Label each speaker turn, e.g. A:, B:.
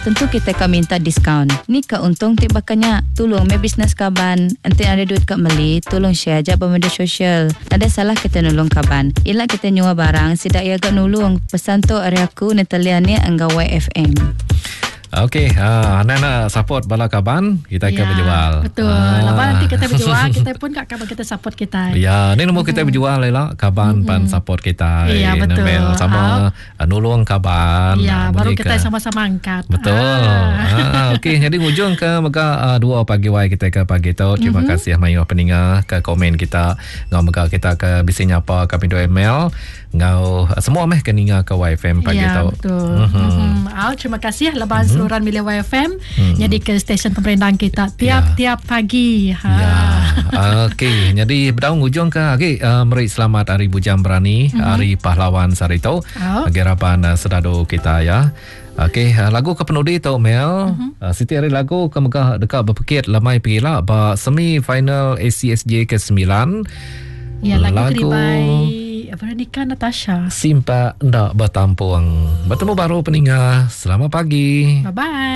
A: tentu kita akan minta diskaun. Ni keuntung tip bakanya. Tolong me bisnes kaban. Nanti ada duit kat Meli, tolong share aja media sosial. Ada salah kita nolong kaban. Ialah kita nyua barang, sidak ia agak nolong. Pesan tu hari aku Natalia ni angga YFM.
B: Okey, anak-anak support bala kaban, kita akan berjual.
C: Betul. Lepas nanti kita berjual, kita pun kat kaban kita support kita.
B: Ya, ni nombor kita berjual lah. Kaban pan support kita.
C: Ya, betul.
B: Sama nolong kaban.
C: Ya, baru kita sama-sama angkat.
B: Betul. Okey, jadi hujung ke mega 2 pagi wai kita ke pagi tu. Terima kasih mayu peninga ke komen kita. Ngau mega kita ke bisi nyapa ke pintu email. Ngau semua meh keninga ke YFM pagi tu.
C: Ya, betul. Terima kasih lepas seluruh milik YFM. Jadi ke stesen pemerintahan kita tiap-tiap pagi.
B: Okey, jadi berdaung hujung ke meri selamat Hari Bujang Berani, Hari Pahlawan Sarito. Gerapan sedado kita ya. Okey, lagu ke penudi tu Mel. Siti hari lagu ke megah dekat berpikir lamai pergilah ba semi final ACSJ ke-9.
C: Ya, lagu Veronica Natasha.
B: Simpa ndak bertampuang. Bertemu baru peninga. Selamat pagi.
C: Bye-bye.